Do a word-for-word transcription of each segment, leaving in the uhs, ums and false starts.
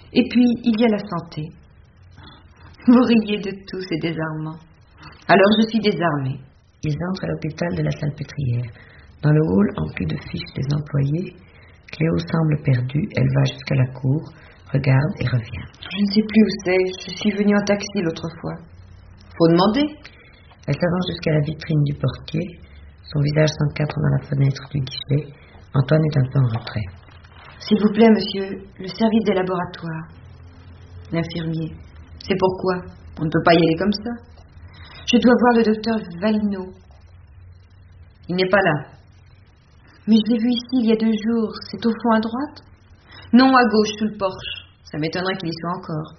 Et puis, il y a la santé. Vous riez de tout, c'est désarmant. Alors, je suis désarmée. Ils entrent à l'hôpital de la Salpêtrière. Dans le hall, empli de fiches des employés, Cléo semble perdue. Elle va jusqu'à la cour, regarde et revient. Je ne sais plus où c'est. Je suis venue en taxi l'autre fois. Faut demander. Elle s'avance jusqu'à la vitrine du portier. Son visage s'encadre dans la fenêtre du guichet. Antoine est un peu en retrait. S'il vous plaît, monsieur, le service des laboratoires. L'infirmier. C'est pourquoi on ne peut pas y aller comme ça. Je dois voir le docteur Valino. Il n'est pas là. Mais je l'ai vu ici il y a deux jours. C'est au fond à droite? Non, à gauche, sous le porche. Ça m'étonnerait qu'il y soit encore.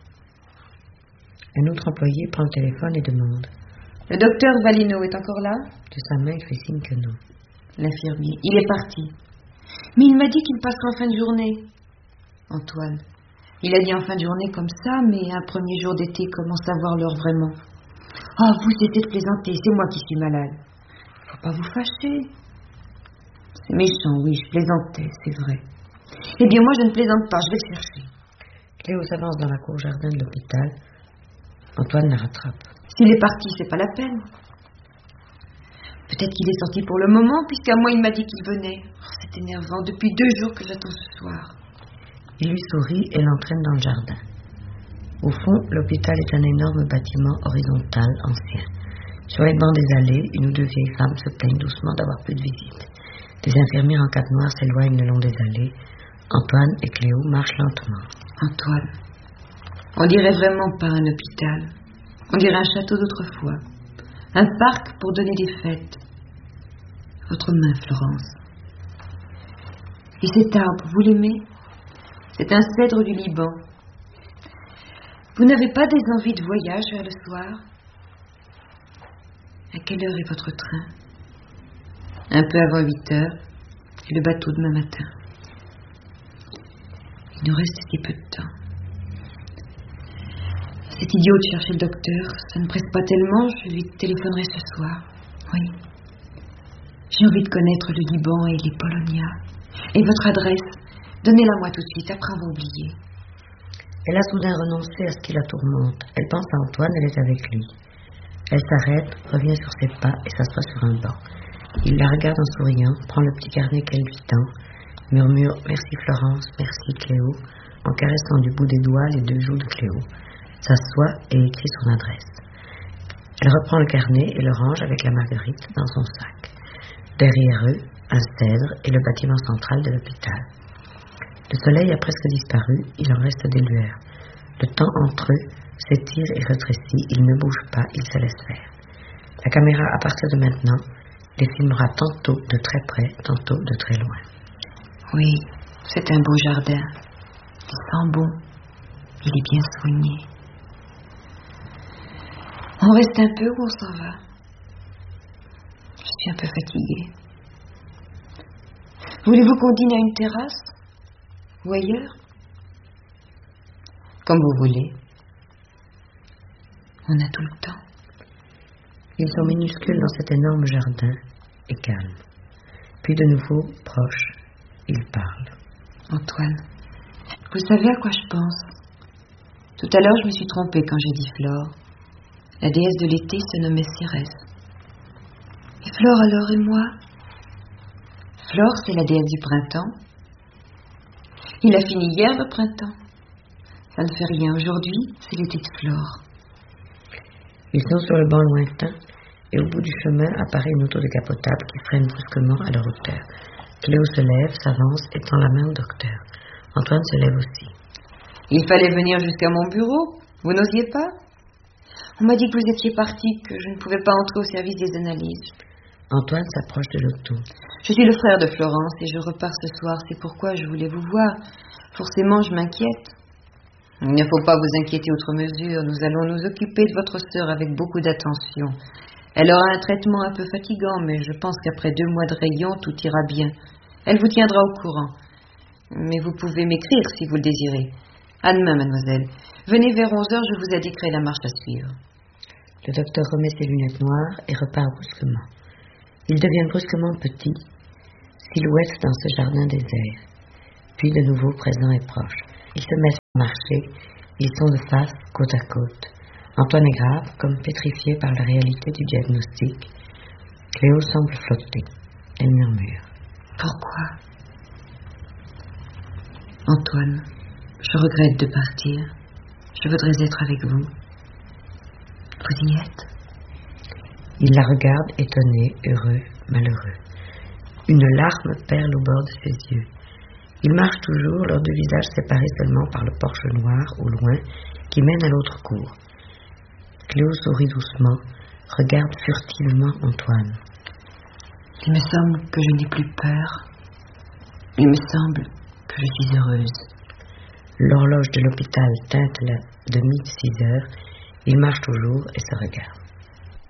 Un autre employé prend le téléphone et demande. Le docteur Valino est encore là? De sa main, il fait signe que non. L'infirmier. Il est parti. Mais il m'a dit qu'il passera en fin de journée. Antoine. Il a dit en fin de journée comme ça, mais un premier jour d'été commence à voir l'heure vraiment. Oh, vous cessez de plaisanter, c'est moi qui suis malade. Faut pas vous fâcher. C'est méchant, oui, je plaisantais, c'est vrai. Eh bien, moi, je ne plaisante pas, je vais le chercher. Cléo s'avance dans la cour jardin de l'hôpital. Antoine la rattrape. S'il est parti, c'est pas la peine. Peut-être qu'il est sorti pour le moment, puisqu'à moi, il m'a dit qu'il venait. Oh, c'est énervant, depuis deux jours que j'attends ce soir. Il lui sourit et l'entraîne dans le jardin. Au fond, l'hôpital est un énorme bâtiment horizontal, ancien. Sur les bancs des allées, une ou deux vieilles femmes se plaignent doucement d'avoir plus de visites. Des infirmières en cape noire s'éloignent le long des allées. Antoine et Cléo marchent lentement. Antoine, on dirait vraiment pas un hôpital. On dirait un château d'autrefois. Un parc pour donner des fêtes. Votre main, Florence. Et cet arbre, vous l'aimez? C'est un cèdre du Liban. Vous n'avez pas des envies de voyage vers le soir? À quelle heure est votre train? Un peu avant huit heures, et le bateau demain matin. Il nous reste si peu de temps. C'est idiot de chercher le docteur. Ça ne presse pas tellement, je lui téléphonerai ce soir. Oui. J'ai envie de connaître le Liban et les Polonias. Et votre adresse, donnez-la moi tout de suite, après avoir oublié. Elle a soudain renoncé à ce qui la tourmente. Elle pense à Antoine, elle est avec lui. Elle s'arrête, revient sur ses pas et s'assoit sur un banc. Il la regarde en souriant, prend le petit carnet qu'elle lui tend, murmure « Merci Florence, merci Cléo », en caressant du bout des doigts les deux joues de Cléo, s'assoit et écrit son adresse. Elle reprend le carnet et le range avec la marguerite dans son sac. Derrière eux, un cèdre et le bâtiment central de l'hôpital. Le soleil a presque disparu, il en reste des lueurs. Le temps entre eux s'étire et rétrécit, ils ne bougent pas, ils se laissent faire. La caméra, à partir de maintenant, les filmera tantôt de très près, tantôt de très loin. Oui, c'est un beau jardin. Il sent bon. Il est bien soigné. On reste un peu ou on s'en va? Je suis un peu fatiguée. Voulez-vous qu'on dîne à une terrasse? Ou ailleurs? Comme vous voulez. On a tout le temps. Ils sont minuscules dans cet énorme jardin et calmes. Puis de nouveau, proches, ils parlent. Antoine, vous savez à quoi je pense? Tout à l'heure, je me suis trompée quand j'ai dit Flore. La déesse de l'été se nommait Cérès. Et Flore alors et moi? Flore, c'est la déesse du printemps. Il a fini hier le printemps. Ça ne fait rien. Aujourd'hui, c'est l'été de Flore. Ils sont sur le banc lointain et au bout du chemin apparaît une auto décapotable qui freine brusquement à leur hauteur. Cléo se lève, s'avance et tend la main au docteur. Antoine se lève aussi. Il fallait venir jusqu'à mon bureau. Vous n'osiez pas? On m'a dit que vous étiez parti, que je ne pouvais pas entrer au service des analyses. Antoine s'approche de l'auto. Je suis le frère de Florence et je repars ce soir. C'est pourquoi je voulais vous voir. Forcément, je m'inquiète. Il ne faut pas vous inquiéter outre mesure. Nous allons nous occuper de votre sœur avec beaucoup d'attention. Elle aura un traitement un peu fatigant, mais je pense qu'après deux mois de rayon, tout ira bien. Elle vous tiendra au courant. Mais vous pouvez m'écrire si vous le désirez. À demain, mademoiselle. Venez vers onze heures, je vous indiquerai la marche à suivre. Le docteur remet ses lunettes noires et repart brusquement. Il devient brusquement petit, silhouette dans ce jardin désert. Puis de nouveau présent et proche. Il se met Marcher, ils sont de face, côte à côte. Antoine est grave, comme pétrifié par la réalité du diagnostic. Cléo semble flotter. Elle murmure. Pourquoi? Antoine, je regrette de partir. Je voudrais être avec vous. Vous y êtes? Il la regarde, étonné, heureux, malheureux. Une larme perle au bord de ses yeux. Ils marchent toujours, leurs deux visages séparés seulement par le porche noir, au loin, qui mène à l'autre cour. Cléo sourit doucement, regarde furtivement Antoine. Il me semble que je n'ai plus peur. Il me semble que je suis heureuse. L'horloge de l'hôpital teinte la demi de six heures. Ils marchent toujours et se regardent.